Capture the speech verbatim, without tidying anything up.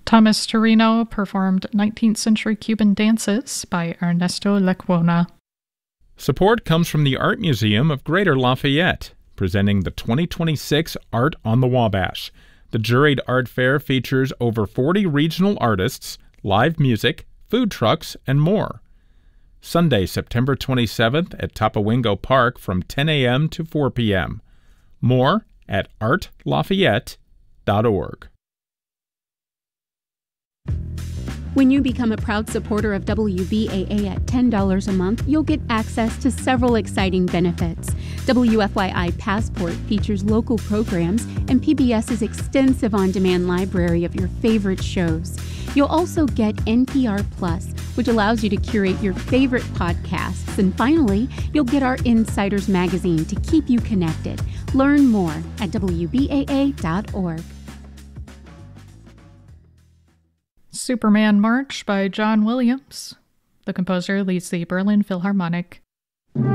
Thomas Torino performed nineteenth century Cuban dances by Ernesto Lecuona. Support comes from the Art Museum of Greater Lafayette, presenting the twenty twenty-six Art on the Wabash. The Juried Art Fair features over forty regional artists, live music, food trucks, and more. Sunday, September twenty-seventh at Tapawingo Park from ten a.m. to four p.m. More at art lafayette dot org. When you become a proud supporter of W B A A at ten dollars a month, you'll get access to several exciting benefits. W F Y I Passport features local programs and PBS's extensive on-demand library of your favorite shows. You'll also get N P R Plus, which allows you to curate your favorite podcasts. And finally, you'll get our Insiders magazine to keep you connected. Learn more at W B A A dot org. Superman March by John Williams. The composer leads the Berlin Philharmonic.